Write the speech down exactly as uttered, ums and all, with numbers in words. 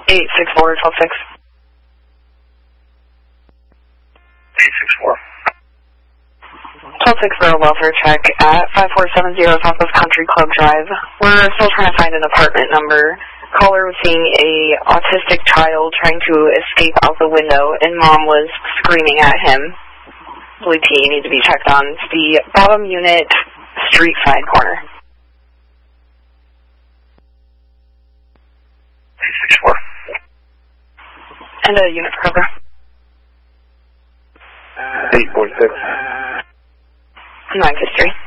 eight six four, twelve six. eight six four. twelve six for a welfare check at five four seven zero Southwest Country Club Drive. We're still trying to find an apartment number. Caller was seeing a autistic child trying to escape out the window, and mom was screaming at him. I believe he needs to be checked on. It's the bottom unit, street side corner. eight six four. And a unit for cover. eight four six. nine six three.